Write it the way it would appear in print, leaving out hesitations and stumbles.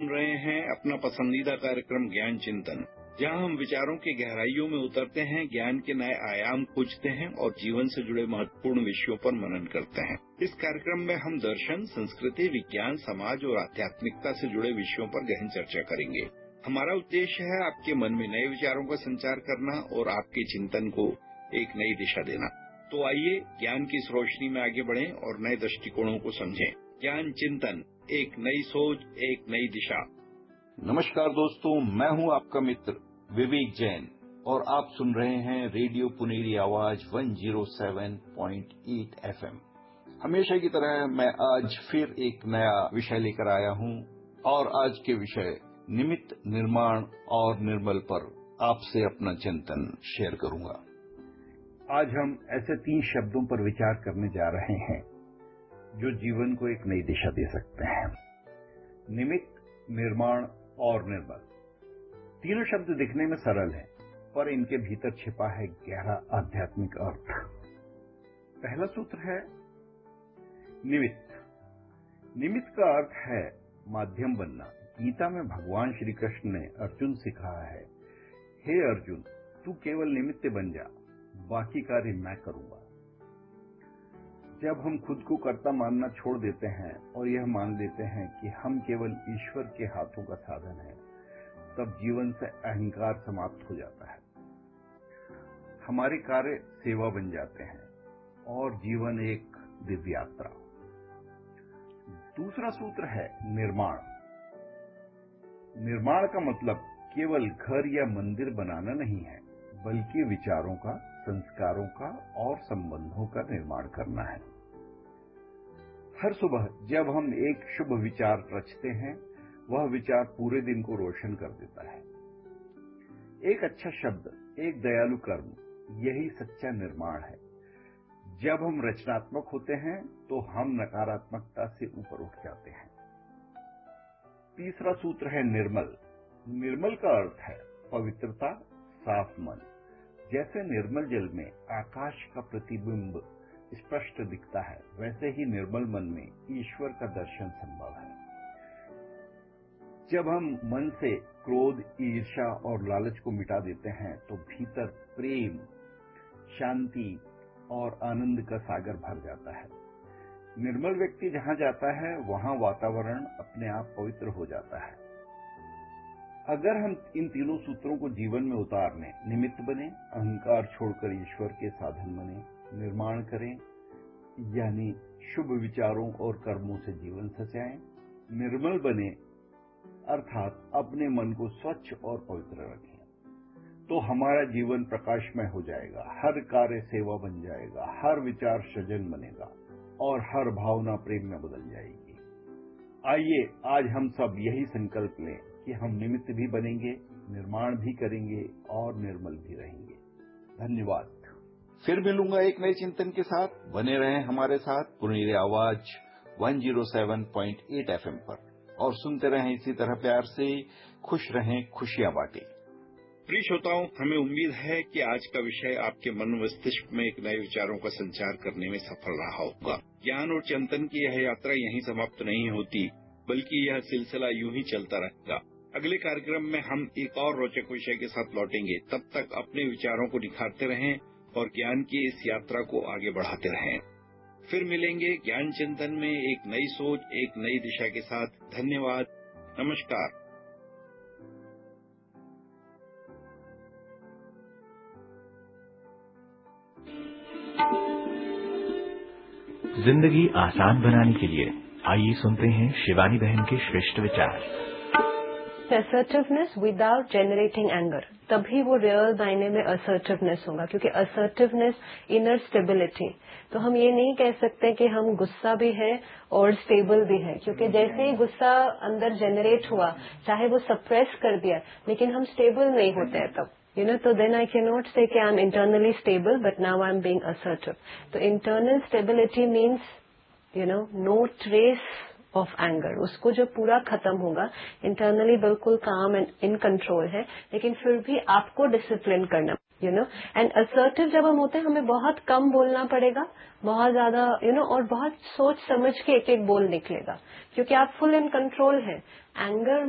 सुन रहे हैं अपना पसंदीदा कार्यक्रम ज्ञान चिंतन, जहां हम विचारों की गहराइयों में उतरते हैं, ज्ञान के नए आयाम खोजते हैं और जीवन से जुड़े महत्वपूर्ण विषयों पर मनन करते हैं। इस कार्यक्रम में हम दर्शन, संस्कृति, विज्ञान, समाज और आध्यात्मिकता से जुड़े विषयों पर गहन चर्चा करेंगे। हमारा उद्देश्य है आपके मन में नए विचारों का संचार करना और आपके चिंतन को एक नई दिशा देना। तो आइए ज्ञान की इस रोशनी में आगे बढ़ें और नए दृष्टिकोणों को समझें। ज्ञान चिंतन, एक नई सोच, एक नई दिशा। नमस्कार दोस्तों, मैं हूं आपका मित्र विवेक जैन और आप सुन रहे हैं रेडियो पुनेरी आवाज 107.8 FM। हमेशा की तरह मैं आज फिर एक नया विषय लेकर आया हूं और आज के विषय निमित्त, निर्माण और निर्मल पर आपसे अपना चिंतन शेयर करूंगा। आज हम ऐसे 3 शब्दों पर विचार करने जा रहे हैं जो जीवन को एक नई दिशा दे सकते हैं। निमित्त, निर्माण और निर्मल। तीनों शब्द दिखने में सरल हैं, पर इनके भीतर छिपा है गहरा आध्यात्मिक अर्थ। पहला सूत्र है निमित्त। निमित्त का अर्थ है माध्यम बनना। गीता में भगवान श्री कृष्ण ने अर्जुन से कहा है, हे अर्जुन, तू केवल निमित्त बन जा, बाकी कार्य मैं करूंगा। जब हम खुद को कर्ता मानना छोड़ देते हैं और यह मान लेते हैं कि हम केवल ईश्वर के हाथों का साधन हैं, तब जीवन से अहंकार समाप्त हो जाता है। हमारे कार्य सेवा बन जाते हैं और जीवन एक दिव्य यात्रा। दूसरा सूत्र है निर्माण। निर्माण का मतलब केवल घर या मंदिर बनाना नहीं है, बल्कि विचारों का, संस्कारों का और संबंधों का निर्माण करना है। हर सुबह जब हम एक शुभ विचार रचते हैं, वह विचार पूरे दिन को रोशन कर देता है। एक अच्छा शब्द, एक दयालु कर्म, यही सच्चा निर्माण है। जब हम रचनात्मक होते हैं तो हम नकारात्मकता से ऊपर उठ जाते हैं। तीसरा सूत्र है निर्मल। निर्मल का अर्थ है पवित्रता, साफ मन। जैसे निर्मल जल में आकाश का प्रतिबिंब स्पष्ट दिखता है, वैसे ही निर्मल मन में ईश्वर का दर्शन संभव है। जब हम मन से क्रोध, ईर्ष्या और लालच को मिटा देते हैं तो भीतर प्रेम, शांति और आनंद का सागर भर जाता है। निर्मल व्यक्ति जहां जाता है, वहां वातावरण अपने आप पवित्र हो जाता है। अगर हम इन तीनों सूत्रों को जीवन में उतार लें, निमित्त बने, अहंकार छोड़कर ईश्वर के साधन बने, निर्माण करें यानी शुभ विचारों और कर्मों से जीवन सजाएं, निर्मल बने अर्थात अपने मन को स्वच्छ और पवित्र रखें, तो हमारा जीवन प्रकाशमय हो जाएगा। हर कार्य सेवा बन जाएगा, हर विचार सृजन बनेगा और हर भावना प्रेम में बदल जाएगी। आइए आज हम सब यही संकल्प लें कि हम निमित्त भी बनेंगे, निर्माण भी करेंगे और निर्मल भी रहेंगे। धन्यवाद। फिर मिलूंगा एक नए चिंतन के साथ। बने रहें हमारे साथ पुनेरी आवाज 107.8 FM पर और सुनते रहें इसी तरह प्यार से। खुश रहें, खुशियां बांटें। प्रिय श्रोताओं, हमें उम्मीद है कि आज का विषय आपके मन मस्तिष्क में एक नए विचारों का संचार करने में सफल रहा होगा। ज्ञान और चिंतन की यह यात्रा यहीं समाप्त नहीं होती, बल्कि यह सिलसिला यूं ही चलता रहेगा। अगले कार्यक्रम में हम एक और रोचक विषय के साथ लौटेंगे। तब तक अपने विचारों को निखारते रहें और ज्ञान की इस यात्रा को आगे बढ़ाते रहें। फिर मिलेंगे ज्ञान चिंतन में एक नई सोच, एक नई दिशा के साथ। धन्यवाद। नमस्कार। जिंदगी आसान बनाने के लिए आइए सुनते हैं शिवानी बहन के श्रेष्ठ विचार। असर्टिवनेस विदाउट जेनरेटिंग एंगर, तभी वो रियल मायने में असर्टिवनेस होगा, क्योंकि असर्टिवनेस इनर स्टेबिलिटी। तो हम ये नहीं कह सकते कि हम गुस्सा भी है और स्टेबल भी है, क्योंकि जैसे ही गुस्सा अंदर जनरेट हुआ, चाहे वो सप्रेस कर दिया, लेकिन हम स्टेबल नहीं होते हैं तब, तो then I cannot say कि I'm internally stable, but now I'm being assertive. तो internal stability means, no trace of anger. उसको जो पूरा खत्म होगा, internally बिल्कुल calm and in control है, लेकिन फिर भी आपको discipline करना, and assertive जब हम होते हैं, हमें बहुत कम बोलना पड़ेगा, बहुत ज्यादा, और बहुत सोच समझ के एक एक बोल निकलेगा, क्योंकि आप full in control हैं। anger